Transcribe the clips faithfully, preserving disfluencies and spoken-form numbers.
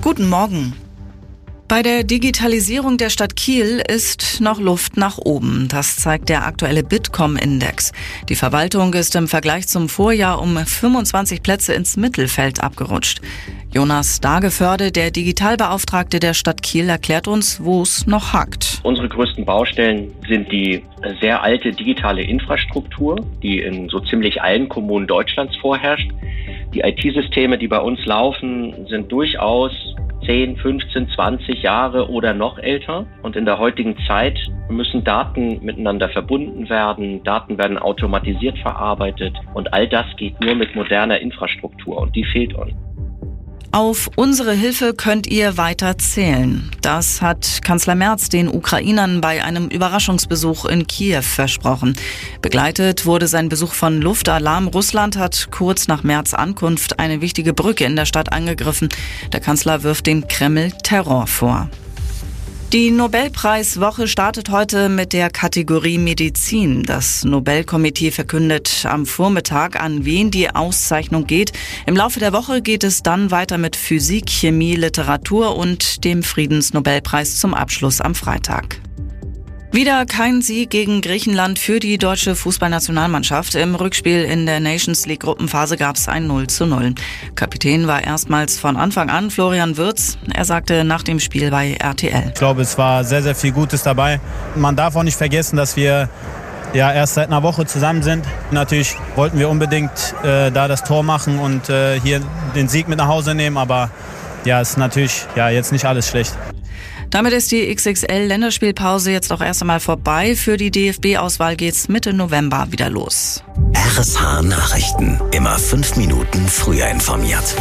Guten Morgen. Bei der Digitalisierung der Stadt Kiel ist noch Luft nach oben. Das zeigt der aktuelle Bitkom-Index. Die Verwaltung ist im Vergleich zum Vorjahr um fünfundzwanzig Plätze ins Mittelfeld abgerutscht. Jonas Dageförde, der Digitalbeauftragte der Stadt Kiel, erklärt uns, wo es noch hakt. Unsere größten Baustellen sind die sehr alte digitale Infrastruktur, die in so ziemlich allen Kommunen Deutschlands vorherrscht. Die I T-Systeme, die bei uns laufen, sind durchaus zehn, fünfzehn, zwanzig Jahre oder noch älter. Und in der heutigen Zeit müssen Daten miteinander verbunden werden, Daten werden automatisiert verarbeitet und all das geht nur mit moderner Infrastruktur und die fehlt uns. Auf unsere Hilfe könnt ihr weiter zählen. Das hat Kanzler Merz den Ukrainern bei einem Überraschungsbesuch in Kiew versprochen. Begleitet wurde sein Besuch von Luftalarm. Russland hat kurz nach Merz' Ankunft eine wichtige Brücke in der Stadt angegriffen. Der Kanzler wirft dem Kreml Terror vor. Die Nobelpreiswoche startet heute mit der Kategorie Medizin. Das Nobelkomitee verkündet am Vormittag, an wen die Auszeichnung geht. Im Laufe der Woche geht es dann weiter mit Physik, Chemie, Literatur und dem Friedensnobelpreis zum Abschluss am Freitag. Wieder kein Sieg gegen Griechenland für die deutsche Fußballnationalmannschaft. Im Rückspiel in der Nations League Gruppenphase gab es ein null zu null. Kapitän war erstmals von Anfang an Florian Wirtz. Er sagte nach dem Spiel bei R T L: Ich glaube, es war sehr, sehr viel Gutes dabei. Man darf auch nicht vergessen, dass wir ja erst seit einer Woche zusammen sind. Natürlich wollten wir unbedingt äh, da das Tor machen und äh, hier den Sieg mit nach Hause nehmen. Aber ja, es ist natürlich ja, jetzt nicht alles schlecht. Damit ist die X X L-Länderspielpause jetzt auch erst einmal vorbei. Für die D F B-Auswahl geht's Mitte November wieder los. R S H Nachrichten. Immer fünf Minuten früher informiert.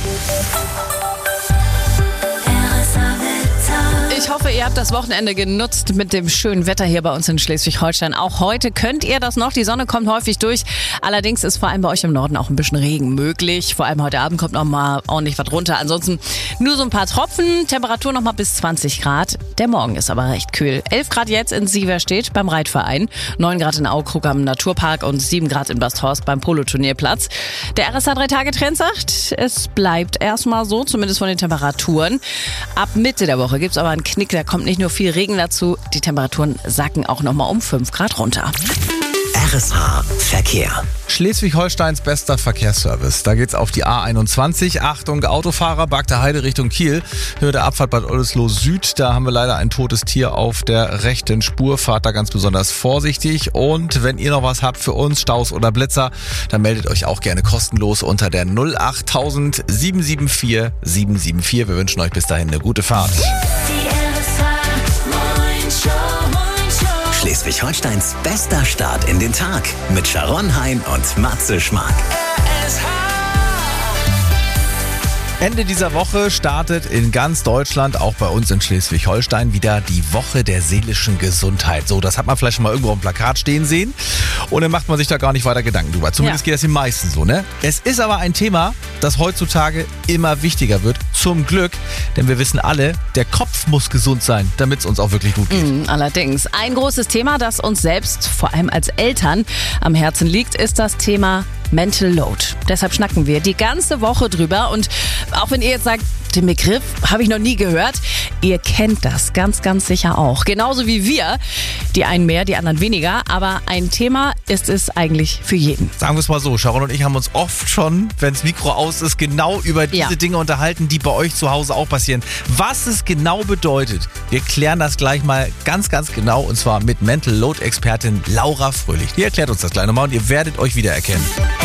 Ich hoffe, ihr habt das Wochenende genutzt mit dem schönen Wetter hier bei uns in Schleswig-Holstein. Auch heute könnt ihr das noch. Die Sonne kommt häufig durch. Allerdings ist vor allem bei euch im Norden auch ein bisschen Regen möglich. Vor allem heute Abend kommt noch mal ordentlich was runter. Ansonsten nur so ein paar Tropfen. Temperatur noch mal bis zwanzig Grad. Der Morgen ist aber recht kühl. elf Grad jetzt in Sieverstedt beim Reitverein. neun Grad in Aukrug am Naturpark und sieben Grad in Basthorst beim Poloturnierplatz. Der R S H drei Tage Trend sagt, es bleibt erstmal so, zumindest von den Temperaturen. Ab Mitte der Woche gibt's aber einen Knick, da kommt nicht nur viel Regen dazu, die Temperaturen sacken auch nochmal um fünf Grad runter. R S H Verkehr. Schleswig-Holsteins bester Verkehrsservice. Da geht's auf die A einundzwanzig. Achtung, Autofahrer, Bagder Heide Richtung Kiel. Höhe der Abfahrt Bad Oldesloe Süd. Da haben wir leider ein totes Tier auf der rechten Spur. Fahrt da ganz besonders vorsichtig. Und wenn ihr noch was habt für uns, Staus oder Blitzer, dann meldet euch auch gerne kostenlos unter der null acht tausend sieben sieben vier sieben sieben vier. Wir wünschen euch bis dahin eine gute Fahrt. Schleswig-Holsteins bester Start in den Tag mit Sharon Hein und Matze Schmark. Ende dieser Woche startet in ganz Deutschland, auch bei uns in Schleswig-Holstein, wieder die Woche der seelischen Gesundheit. So, das hat man vielleicht schon mal irgendwo auf dem Plakat stehen sehen und dann macht man sich da gar nicht weiter Gedanken drüber. Zumindest ja. Geht das den meisten so, ne? Es ist aber ein Thema, das heutzutage immer wichtiger wird. Zum Glück, denn wir wissen alle, der Kopf muss gesund sein, damit es uns auch wirklich gut geht. Mm, allerdings. Ein großes Thema, das uns selbst, vor allem als Eltern, am Herzen liegt, ist das Thema Mental Load. Deshalb schnacken wir die ganze Woche drüber und auch wenn ihr jetzt sagt, den Begriff habe ich noch nie gehört, ihr kennt das ganz, ganz sicher auch. Genauso wie wir, die einen mehr, die anderen weniger, aber ein Thema ist es eigentlich für jeden. Sagen wir es mal so, Sharon und ich haben uns oft schon, wenn das Mikro aus ist, genau über diese ja. Dinge unterhalten, die bei euch zu Hause auch passieren. Was es genau bedeutet, wir klären das gleich mal ganz, ganz genau und zwar mit Mental Load Expertin Laura Fröhlich. Die erklärt uns das gleich nochmal und ihr werdet euch wiedererkennen.